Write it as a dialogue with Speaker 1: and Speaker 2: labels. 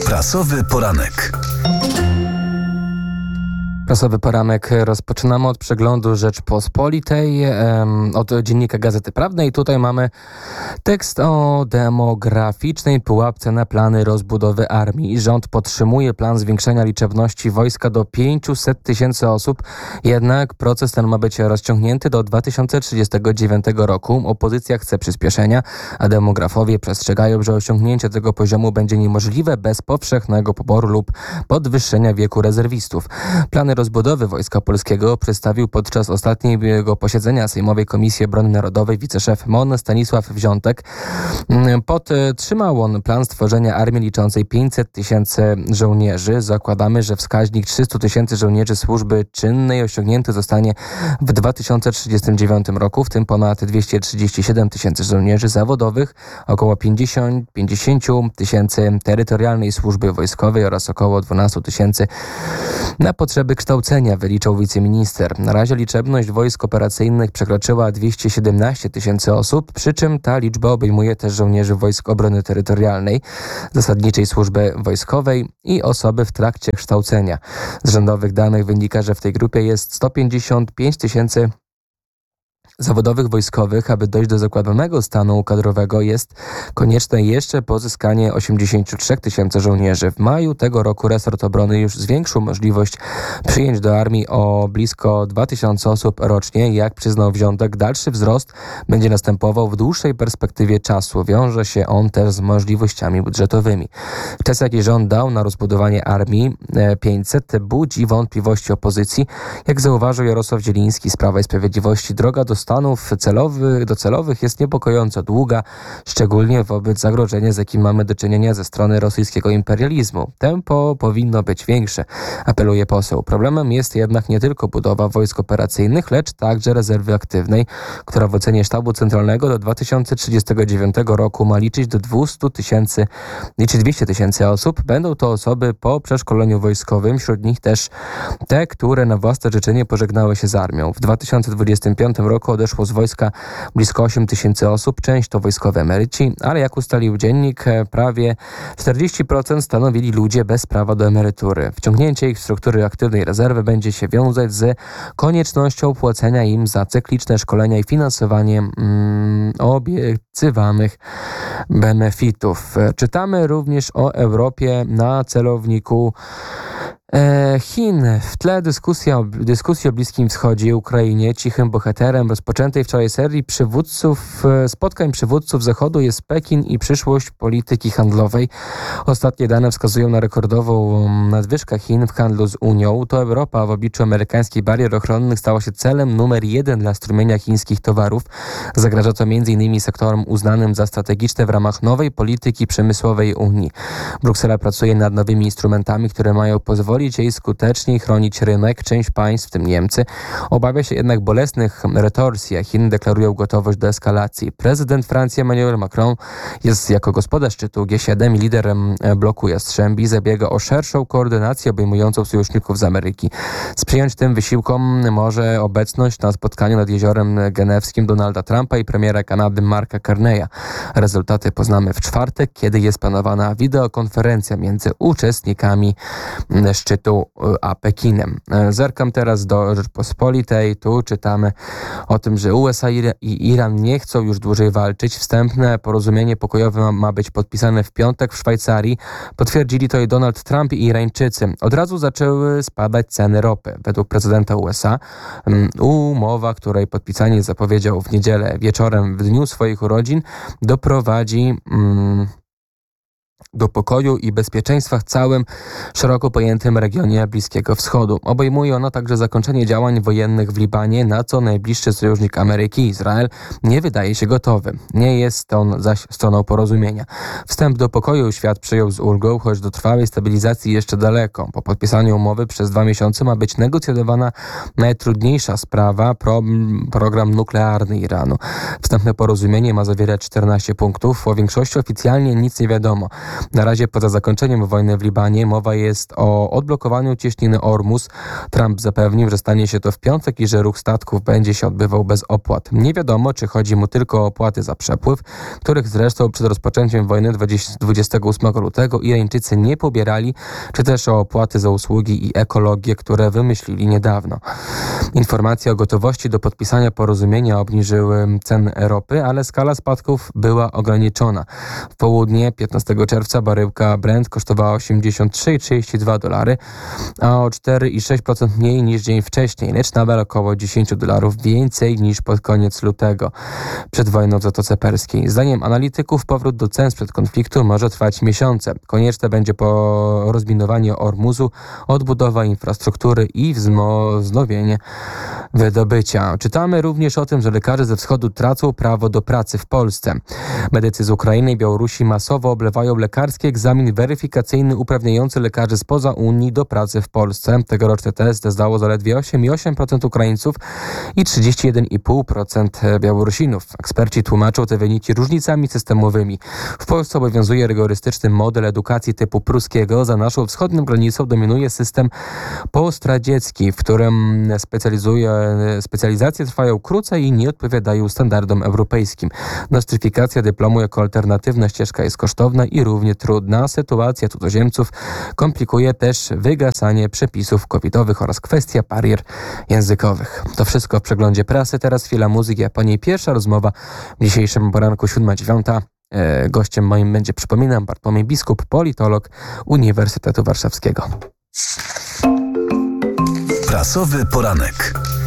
Speaker 1: Prasowy poranek.
Speaker 2: Prasowy poranek rozpoczynamy od przeglądu Rzeczpospolitej, od dziennika Gazety Prawnej. Tutaj mamy tekst o demograficznej pułapce na plany rozbudowy armii. Rząd podtrzymuje plan zwiększenia liczebności wojska do 500 tysięcy osób, jednak proces ten ma być rozciągnięty do 2039 roku. Opozycja chce przyspieszenia, a demografowie przestrzegają, że osiągnięcie tego poziomu będzie niemożliwe bez powszechnego poboru lub podwyższenia wieku rezerwistów. Plany rozbudowy Wojska Polskiego przedstawił podczas ostatniego posiedzenia Sejmowej Komisji Obrony Narodowej wiceszef MON Stanisław Wziątek. Podtrzymał on plan stworzenia armii liczącej 500 tysięcy żołnierzy. Zakładamy, że wskaźnik 300 tysięcy żołnierzy służby czynnej osiągnięty zostanie w 2039 roku, w tym ponad 237 tysięcy żołnierzy zawodowych, około 50 tysięcy terytorialnej służby wojskowej oraz około 12 tysięcy na potrzeby kształcenia, wyliczał wiceminister. Na razie liczebność wojsk operacyjnych przekroczyła 217 tysięcy osób, przy czym ta liczba obejmuje też żołnierzy Wojsk Obrony Terytorialnej, zasadniczej służby wojskowej i osoby w trakcie kształcenia. Z rządowych danych wynika, że w tej grupie jest 155 tysięcy zawodowych wojskowych. Aby dojść do zakładanego stanu kadrowego, jest konieczne jeszcze pozyskanie 83 tysięcy żołnierzy. W maju tego roku resort obrony już zwiększył możliwość przyjęć do armii o blisko 2000 osób rocznie. Jak przyznał Wziątek, dalszy wzrost będzie następował w dłuższej perspektywie czasu. Wiąże się on też z możliwościami budżetowymi. Czas, jaki rząd dał na rozbudowanie armii 500, budzi wątpliwości opozycji. Jak zauważył Jarosław Zieliński z Prawa i Sprawiedliwości, droga do stanów docelowych jest niepokojąco długa, szczególnie wobec zagrożenia, z jakim mamy do czynienia ze strony rosyjskiego imperializmu. Tempo powinno być większe, apeluje poseł. Problemem jest jednak nie tylko budowa wojsk operacyjnych, lecz także rezerwy aktywnej, która w ocenie Sztabu Centralnego do 2039 roku ma liczyć 200 tysięcy osób. Będą to osoby po przeszkoleniu wojskowym, wśród nich też te, które na własne życzenie pożegnały się z armią. W 2025 roku odeszło z wojska blisko 8 tysięcy osób, część to wojskowi emeryci, ale jak ustalił dziennik, prawie 40% stanowili ludzie bez prawa do emerytury. Wciągnięcie ich w struktury aktywnej rezerwy będzie się wiązać z koniecznością płacenia im za cykliczne szkolenia i finansowanie obiecywanych benefitów. Czytamy również o Europie na celowniku Chin. W tle dyskusji o Bliskim Wschodzie i Ukrainie. Cichym bohaterem rozpoczętej wczoraj serii spotkań przywódców Zachodu jest Pekin i przyszłość polityki handlowej. Ostatnie dane wskazują na rekordową nadwyżkę Chin w handlu z Unią. To Europa w obliczu amerykańskich barier ochronnych stała się celem numer 1 dla strumienia chińskich towarów. Zagraża to m.in. sektorom uznanym za strategiczne w ramach nowej polityki przemysłowej Unii. Bruksela pracuje nad nowymi instrumentami, które mają pozwolić jej skuteczniej chronić rynek. Część państw, w tym Niemcy, obawia się jednak bolesnych retorsji, a Chiny deklarują gotowość do eskalacji. Prezydent Francji Emmanuel Macron jest jako gospodarz szczytu G7 i liderem bloku Jastrzębi. Zabiega o szerszą koordynację obejmującą sojuszników z Ameryki. Sprzyjać tym wysiłkom może obecność na spotkaniu nad Jeziorem Genewskim Donalda Trumpa i premiera Kanady Marka Carneya. Rezultaty poznamy w czwartek, kiedy jest planowana wideokonferencja między uczestnikami szczytu a Pekinem. Zerkam teraz do Rzeczpospolitej. Tu czytamy o tym, że USA i Iran nie chcą już dłużej walczyć. Wstępne porozumienie pokojowe ma być podpisane w piątek w Szwajcarii. Potwierdzili to i Donald Trump i Irańczycy. Od razu zaczęły spadać ceny ropy. Według prezydenta USA umowa, której podpisanie zapowiedział w niedzielę wieczorem w dniu swoich urodzin, doprowadzi do pokoju i bezpieczeństwa w całym szeroko pojętym regionie Bliskiego Wschodu. Obejmuje ono także zakończenie działań wojennych w Libanie, na co najbliższy sojusznik Ameryki, Izrael, nie wydaje się gotowy. Nie jest on zaś stroną porozumienia. Wstęp do pokoju świat przyjął z ulgą, choć do trwałej stabilizacji jeszcze daleko. Po podpisaniu umowy przez 2 miesiące ma być negocjowana najtrudniejsza sprawa, program nuklearny Iranu. Wstępne porozumienie ma zawierać 14 punktów. O większości oficjalnie nic nie wiadomo. Na razie poza zakończeniem wojny w Libanie mowa jest o odblokowaniu cieśniny Ormus. Trump zapewnił, że stanie się to w piątek i że ruch statków będzie się odbywał bez opłat. Nie wiadomo, czy chodzi mu tylko o opłaty za przepływ, których zresztą przed rozpoczęciem wojny 28 lutego Irańczycy nie pobierali, czy też o opłaty za usługi i ekologię, które wymyślili niedawno. Informacje o gotowości do podpisania porozumienia obniżyły ceny ropy, ale skala spadków była ograniczona. W południe 15 czerwca baryłka Brent kosztowała $83,32, a o 4,6% mniej niż dzień wcześniej, lecz nadal około $10 więcej niż pod koniec lutego, przed wojną w Zatoce Perskiej. Zdaniem analityków powrót do cen sprzed konfliktu może trwać miesiące. Konieczne będzie rozminowanie Ormuzu, odbudowa infrastruktury i wznowienie wydobycia. Czytamy również o tym, że lekarze ze wschodu tracą prawo do pracy w Polsce. Medycy z Ukrainy i Białorusi masowo oblewają lekarski egzamin weryfikacyjny uprawniający lekarzy spoza Unii do pracy w Polsce. Tegoroczny test zdało zaledwie 8,8% Ukraińców i 31,5% Białorusinów. Eksperci tłumaczą te wyniki różnicami systemowymi. W Polsce obowiązuje rygorystyczny model edukacji typu pruskiego. Za naszą wschodnią granicą dominuje system postradziecki, w którym specjalizacje trwają krócej i nie odpowiadają standardom europejskim. Nostryfikacja dyplomu jako alternatywna ścieżka jest kosztowna i równie trudna. Sytuacja cudzoziemców komplikuje też wygasanie przepisów covidowych oraz kwestia barier językowych. To wszystko w przeglądzie prasy. Teraz chwila muzyki, a po niej pierwsza rozmowa w dzisiejszym poranku 7:09. Gościem moim będzie, przypominam, Bartłomiej Biskup, politolog Uniwersytetu Warszawskiego.
Speaker 1: Prasowy poranek.